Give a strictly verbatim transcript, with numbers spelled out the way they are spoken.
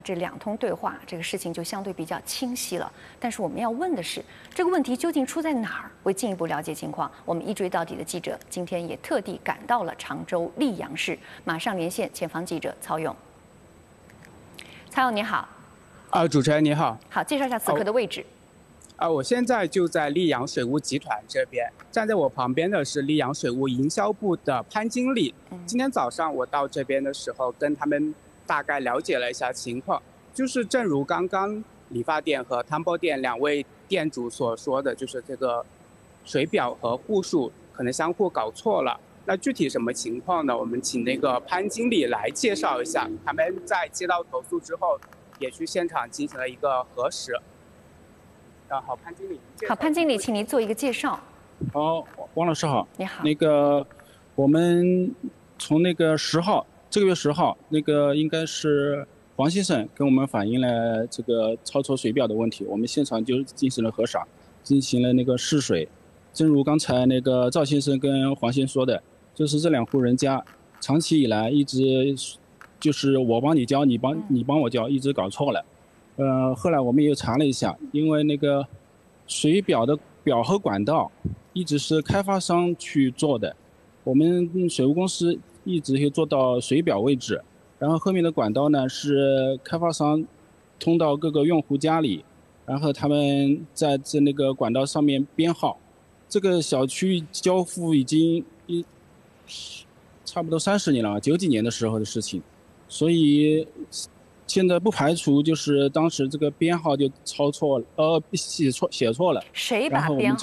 这两通对话，这个事情就相对比较清晰了。但是我们要问的是，这个问题究竟出在哪儿？为进一步了解情况，我们一追到底的记者今天也特地赶到了常州溧阳市，马上连线前方记者曹勇。曹勇你好。 啊，主持人你好。 好，介绍一下此刻的位置。 啊，我现在就在溧阳水务集团这边，站在我旁边的是溧阳水务营销部的潘经理。今天早上我到这边的时候，跟他们大概了解了一下情况，就是正如刚刚理发店和汤包店两位店主所说的，就是这个水表和户数可能相互搞错了。那具体什么情况呢？我们请那个潘经理来介绍一下。他们在接到投诉之后，也去现场进行了一个核实。啊，好，潘经理。 好，潘经理，请您做一个介绍。 好，王老师好。 你好。 那个，我们从那个十号，这个月十号，那个应该是黄先生跟我们反映了这个超抽水表的问题，我们现场就进行了核查，进行了那个试水。正如刚才那个赵先生跟黄先生说的，就是这两户人家长期以来一直就是我帮你交，你帮你帮我交，一直搞错了。呃，后来我们又查了一下，因为那个水表的表和管道一直是开发商去做的，我们水务公司一直会做到水表位置，然后后面的管道呢是开发商通到各个用户家里，然后他们在这那个管道上面编号。这个小区交付已经一差不多三十年了，九几年的时候的事情，所以现在不排除就是当时这个编号就抄错了，呃，写错写错了。 谁把编号